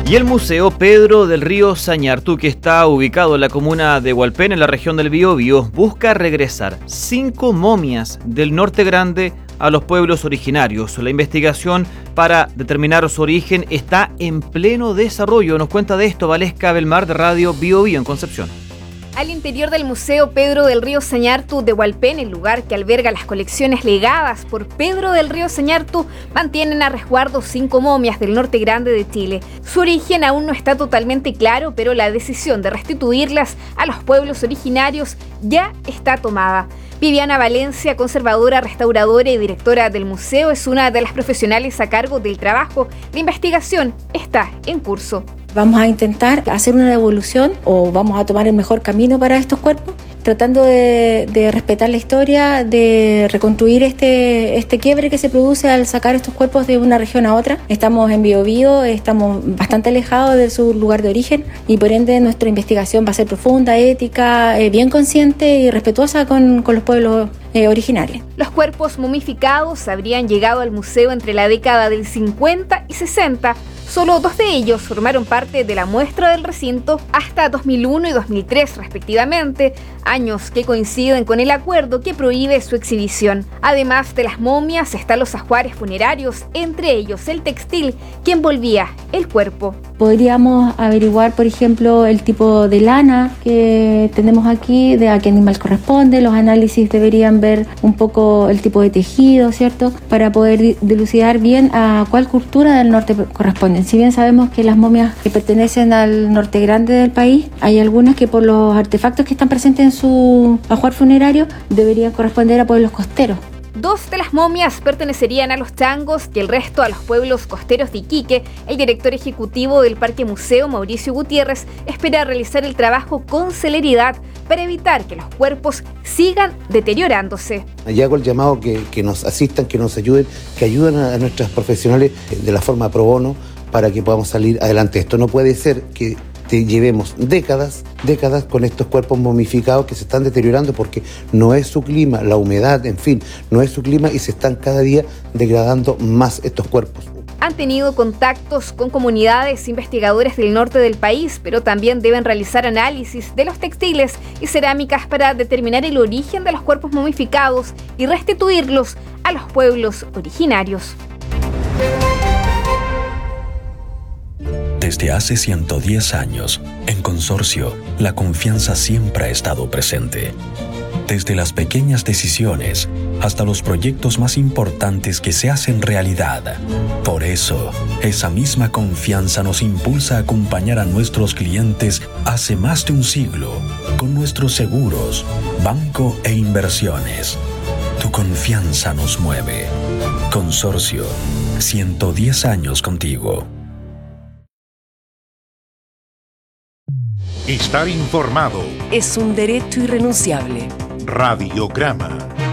Y el Museo Pedro del Río Sañartu, que está ubicado en la comuna de Hualpén, en la región del Biobío, busca regresar 5 momias del Norte Grande a los pueblos originarios. La investigación para determinar su origen está en pleno desarrollo. Nos cuenta de esto Valesca Belmar, de Radio Biobío en Concepción. Al interior del Museo Pedro del Río Sañartu de Hualpén, el lugar que alberga las colecciones legadas por Pedro del Río Sañartu, mantienen a resguardo 5 momias del Norte Grande de Chile. Su origen aún no está totalmente claro, pero la decisión de restituirlas a los pueblos originarios ya está tomada. Viviana Valencia, conservadora, restauradora y directora del museo, es una de las profesionales a cargo del trabajo. La investigación está en curso. Vamos a intentar hacer una devolución o vamos a tomar el mejor camino para estos cuerpos, tratando de respetar la historia, de reconstruir este quiebre que se produce al sacar estos cuerpos de una región a otra. Estamos en Biobío, estamos bastante alejados de su lugar de origen y por ende nuestra investigación va a ser profunda, ética, bien consciente y respetuosa con los pueblos originarios. Los cuerpos momificados habrían llegado al museo entre la década del 50 y 60. Solo 2 de ellos formaron parte de la muestra del recinto hasta 2001 y 2003 respectivamente, años que coinciden con el acuerdo que prohíbe su exhibición. Además de las momias están los ajuares funerarios, entre ellos el textil que envolvía el cuerpo. Podríamos averiguar, por ejemplo, el tipo de lana que tenemos aquí, de a qué animal corresponde. Los análisis deberían ver un poco el tipo de tejido, ¿cierto? Para poder dilucidar bien a cuál cultura del norte corresponden. Si bien sabemos que las momias que pertenecen al norte grande del país, hay algunas que por los artefactos que están presentes en su ajuar funerario deberían corresponder a pueblos costeros. 2 de las momias pertenecerían a los changos y el resto a los pueblos costeros de Iquique. El director ejecutivo del Parque Museo, Mauricio Gutiérrez, espera realizar el trabajo con celeridad para evitar que los cuerpos sigan deteriorándose. Y hago el llamado que nos asistan, que nos ayuden, que ayuden a nuestras profesionales de la forma pro bono para que podamos salir adelante. Esto no puede ser que llevemos décadas con estos cuerpos momificados que se están deteriorando porque no es su clima, la humedad, en fin, no es su clima y se están cada día degradando más estos cuerpos. Han tenido contactos con comunidades investigadores del norte del país, pero también deben realizar análisis de los textiles y cerámicas para determinar el origen de los cuerpos momificados y restituirlos a los pueblos originarios. Desde hace 110 años, en Consorcio, la confianza siempre ha estado presente. Desde las pequeñas decisiones hasta los proyectos más importantes que se hacen realidad. Por eso, esa misma confianza nos impulsa a acompañar a nuestros clientes hace más de un siglo con nuestros seguros, banco e inversiones. Tu confianza nos mueve. Consorcio, 110 años contigo. Estar informado es un derecho irrenunciable. Radiograma.